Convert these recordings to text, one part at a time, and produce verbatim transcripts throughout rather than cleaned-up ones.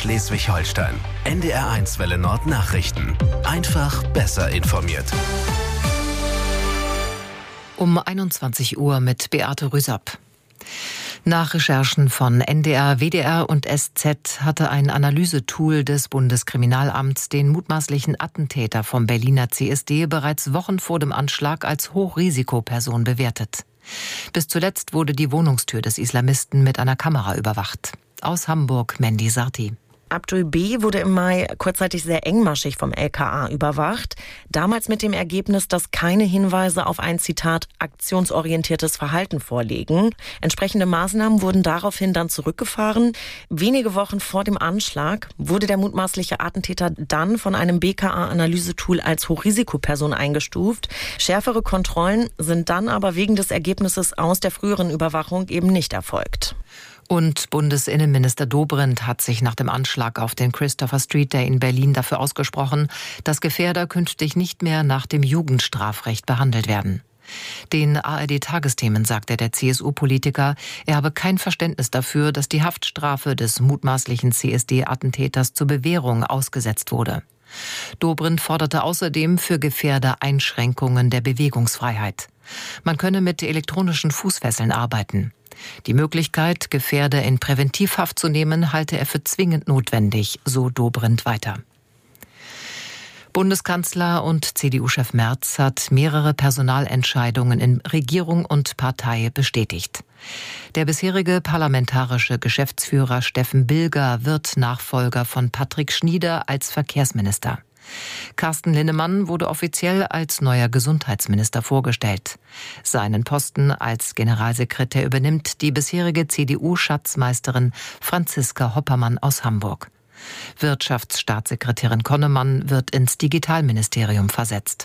Schleswig-Holstein. N D R eins Welle Nord Nachrichten. Einfach besser informiert. Um einundzwanzig Uhr mit Beate Rüsapp. Nach Recherchen von N D R, W D R und S Z hatte ein Analysetool des Bundeskriminalamts den mutmaßlichen Attentäter vom Berliner C S D bereits Wochen vor dem Anschlag als Hochrisikoperson bewertet. Bis zuletzt wurde die Wohnungstür des Islamisten mit einer Kamera überwacht. Aus Hamburg, Mandy Sarti. Abdul B. wurde im Mai kurzzeitig sehr engmaschig vom L K A überwacht. Damals mit dem Ergebnis, dass keine Hinweise auf ein, Zitat, aktionsorientiertes Verhalten vorliegen. Entsprechende Maßnahmen wurden daraufhin dann zurückgefahren. Wenige Wochen vor dem Anschlag wurde der mutmaßliche Attentäter dann von einem B K A-Analysetool als Hochrisikoperson eingestuft. Schärfere Kontrollen sind dann aber wegen des Ergebnisses aus der früheren Überwachung eben nicht erfolgt. Und Bundesinnenminister Dobrindt hat sich nach dem Anschlag auf den Christopher Street Day in Berlin dafür ausgesprochen, dass Gefährder künftig nicht mehr nach dem Jugendstrafrecht behandelt werden. Den A R D-Tagesthemen sagte der C S U-Politiker, er habe kein Verständnis dafür, dass die Haftstrafe des mutmaßlichen C S D-Attentäters zur Bewährung ausgesetzt wurde. Dobrindt forderte außerdem für Gefährder Einschränkungen der Bewegungsfreiheit. Man könne mit elektronischen Fußfesseln arbeiten. Die Möglichkeit, Gefährder in Präventivhaft zu nehmen, halte er für zwingend notwendig, so Dobrindt weiter. Bundeskanzler und C D U-Chef Merz hat mehrere Personalentscheidungen in Regierung und Partei bestätigt. Der bisherige parlamentarische Geschäftsführer Steffen Bilger wird Nachfolger von Patrick Schnieder als Verkehrsminister. Carsten Linnemann wurde offiziell als neuer Gesundheitsminister vorgestellt. Seinen Posten als Generalsekretär übernimmt die bisherige C D U-Schatzmeisterin Franziska Hoppermann aus Hamburg. Wirtschaftsstaatssekretärin Konnemann wird ins Digitalministerium versetzt.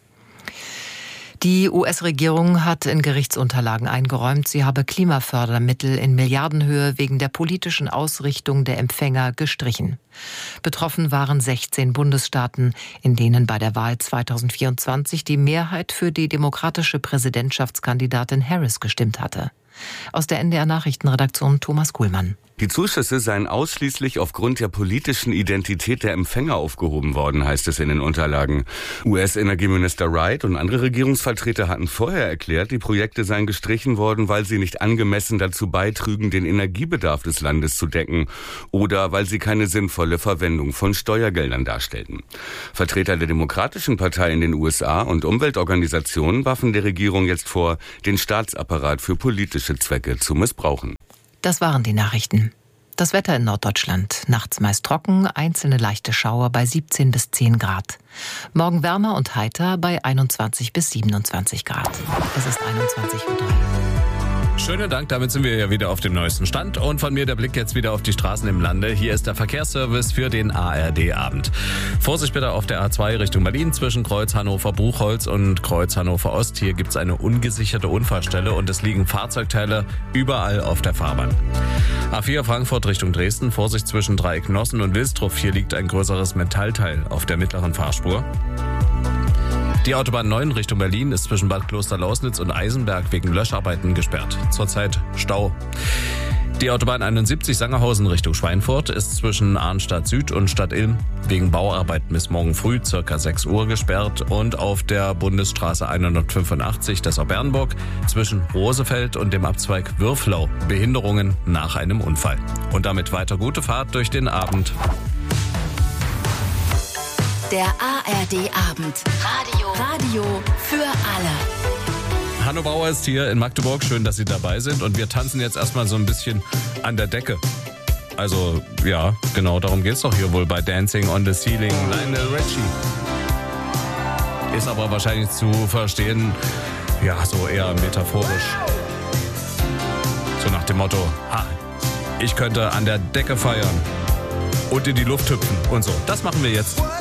Die U S-Regierung hat in Gerichtsunterlagen eingeräumt, sie habe Klimafördermittel in Milliardenhöhe wegen der politischen Ausrichtung der Empfänger gestrichen. Betroffen waren sechzehn Bundesstaaten, in denen bei der Wahl zweitausendvierundzwanzig die Mehrheit für die demokratische Präsidentschaftskandidatin Harris gestimmt hatte. Aus der N D R-Nachrichtenredaktion Thomas Kuhlmann. Die Zuschüsse seien ausschließlich aufgrund der politischen Identität der Empfänger aufgehoben worden, heißt es in den Unterlagen. U S-Energieminister Wright und andere Regierungsvertreter hatten vorher erklärt, die Projekte seien gestrichen worden, weil sie nicht angemessen dazu beitrügen, den Energiebedarf des Landes zu decken oder weil sie keine sinnvolle Verwendung von Steuergeldern darstellten. Vertreter der Demokratischen Partei in den U S A und Umweltorganisationen warfen der Regierung jetzt vor, den Staatsapparat für politische Zwecke zu missbrauchen. Das waren die Nachrichten. Das Wetter in Norddeutschland. Nachts meist trocken, einzelne leichte Schauer bei siebzehn bis zehn Grad. Morgen wärmer und heiter bei einundzwanzig bis siebenundzwanzig Grad. Es ist einundzwanzig Uhr drei. Schönen Dank, damit sind wir ja wieder auf dem neuesten Stand. Und von mir der Blick jetzt wieder auf die Straßen im Lande. Hier ist der Verkehrsservice für den A R D-Abend. Vorsicht bitte auf der A zwei Richtung Berlin zwischen Kreuz Hannover-Buchholz und Kreuz Hannover-Ost. Hier gibt es eine ungesicherte Unfallstelle und es liegen Fahrzeugteile überall auf der Fahrbahn. A vier Frankfurt Richtung Dresden. Vorsicht zwischen Dreiecknossen und Wilsdruff. Hier liegt ein größeres Metallteil auf der mittleren Fahrspur. Die Autobahn neun Richtung Berlin ist zwischen Bad Klosterlausnitz und Eisenberg wegen Löscharbeiten gesperrt. Zurzeit Stau. Die Autobahn einundsiebzig Sangerhausen Richtung Schweinfurt ist zwischen Arnstadt Süd und Stadt Ilm wegen Bauarbeiten bis morgen früh ca. sechs Uhr gesperrt. Und auf der Bundesstraße hundertfünfundachtzig Dessau-Bernburg zwischen Rosefeld und dem Abzweig Würflau Behinderungen nach einem Unfall. Und damit weiter gute Fahrt durch den Abend. Der A R D-Abend. Radio. Radio für alle. Hanno Bauer ist hier in Magdeburg. Schön, dass Sie dabei sind. Und wir tanzen jetzt erstmal so ein bisschen an der Decke. Also, ja, genau, darum geht's doch hier wohl bei Dancing on the Ceiling. Lionel Richie. Ist aber wahrscheinlich zu verstehen, ja, so eher metaphorisch. So nach dem Motto, ha, ich könnte an der Decke feiern und in die Luft hüpfen und so. Das machen wir jetzt.